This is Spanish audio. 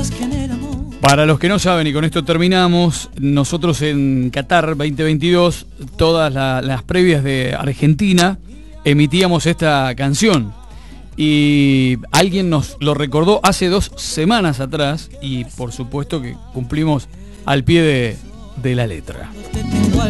Para los que no saben, y con esto terminamos, nosotros en Qatar 2022, todas las previas de Argentina, emitíamos esta canción. Y alguien nos lo recordó hace 2 semanas atrás, y por supuesto que cumplimos al pie de la letra.